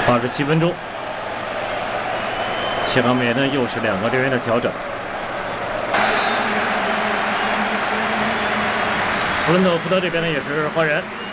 87分钟，前方面呢又是2个队员的调整。布伦特福德这边呢也是换人。